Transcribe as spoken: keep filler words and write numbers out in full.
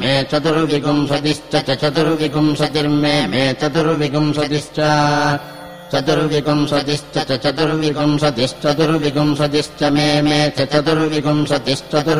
मे चतुर्विपुंसतिश्च चतुर्विपुंसतिर्मे मे चतुर्विपुंसतिश्च चतुर्विपुंसतिश्च चतुर्विपुंसतिश्चतुर्विपुंसतिश्च मे मे चतुर्विपुंसतिश्चतुर्